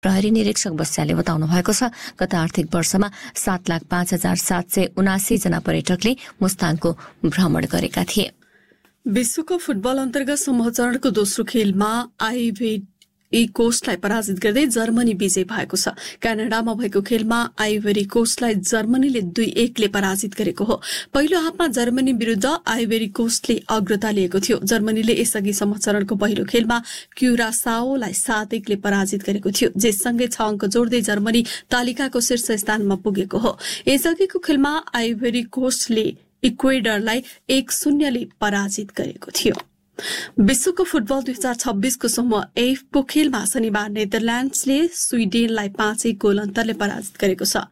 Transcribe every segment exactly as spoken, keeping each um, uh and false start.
प्रहरी निरीक्षक बस्याले बताउनु भएको छ। गत आर्थिक वर्षमा सात लाख पाँच हजार सात सय उनासी जना पर्यटकले मुस्ताङको भ्रमण गरेका थिए। विश्वकप फुटबल अन्तर्गत समूह चरणको दोस्रो खेलमा आइभरी कोस्टलाई पराजित गर्दै जर्मनी विजय भएको छ। क्यानाडामा भएको खेलमा आइभरी कोस्टलाई जर्मनीले दुई एकले पराजित गरेको हो। पहिलो हाफमा जर्मनी विरूद्ध आइभरी कोस्टले अग्रता लिएको थियो। जर्मनीले यसअघि समूह चरणको पहिलो खेलमा क्युरासाओलाई सात एकले पराजित गरेको थियो, जससँगै छ अङ्क जोड्दै जर्मनी तालिकाको शीर्ष स्थानमा पुगेको हो। यसअघिको खेलमा आइभरी कोस्टले इक्वेडरलाई एक शून्यले पराजित गरेको थियो। विश्वकप फुटबल दुई हजार छब्बीसको समूह एफको खेलमा शनिबार नेदरल्याण्ड्सले स्विडेनलाई पाँच एक गोल अन्तरले पराजित गरेको छ।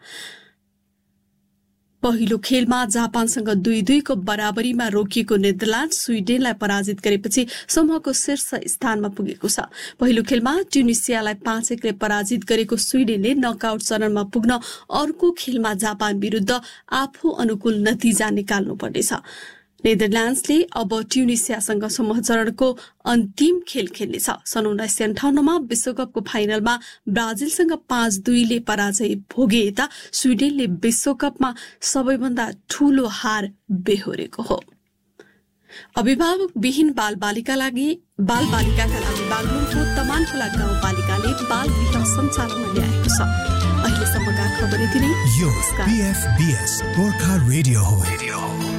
पहिलो खेलमा जापानसँग दुई दुईको बराबरीमा रोकिएको नेदरल्याण्ड स्विडेनलाई पराजित गरेपछि समूहको शीर्ष स्थानमा पुगेको छ। पहिलो खेलमा ट्युनिसियालाई पाँच एकले पराजित गरेको स्विडेनले नकआउट चरणमा पुग्न अर्को खेलमा जापान विरूद्ध आफू अनुकूल नतिजा निकाल्नुपर्नेछ। नेदरल्याण्ड्सले अब ट्युनिसियासँग समूह चरणको अन्तिम खेल खेल्नेछ। सन् उन्नाइस सय अन्ठाउन्नमा विश्वकपको फाइनलमा ब्राजिलसँग पाँच दुईले पराजय भोगे यता स्विडेनले विश्वकपमा सबैभन्दा ठूलो हार बेहोरेको हो। अभिभावक विहीन बाल बालिका लागि बाल बालिकाका लागि बागलुङको तमानखोला गाउँपालिकाले बाल गृह सञ्चालनमा ल्याएको छ। अहिलेसम्मका खबर यति नै।